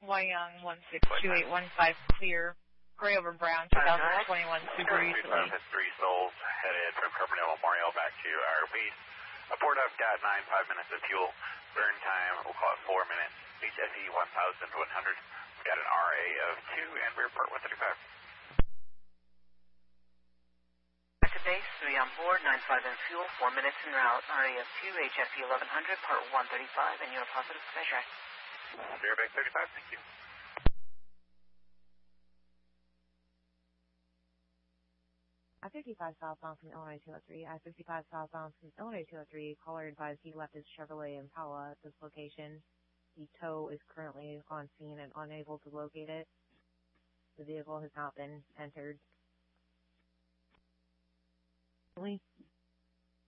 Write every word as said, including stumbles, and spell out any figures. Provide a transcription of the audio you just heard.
Wyong one six two eight one five clear. Gray over Brown twenty twenty-one Subaru Utile. Three souls headed from Carpenter Memorial back to our base. Aboard I've got nine, five minutes of fuel. Burn time, we'll call it four minutes. H S E one thousand one hundred. We've got an R A of two and rear part one thirty-five. Back to base, three on board, nine five in fuel, four minutes en route. R A of two, H S E eleven hundred, part one thirty-five, and you're positive to measure. Rear back thirty-five, thank you. I fifty-five southbound from Illinois two oh three. I fifty-five southbound from Illinois two oh three. Caller advised he left his Chevrolet Impala at this location. The tow is currently on scene and unable to locate it. The vehicle has not been entered.